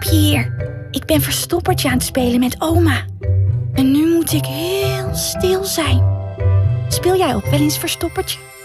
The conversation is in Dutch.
hier. Ik ben verstoppertje aan het spelen met oma. En nu moet ik heel stil zijn. Speel jij ook wel eens verstoppertje?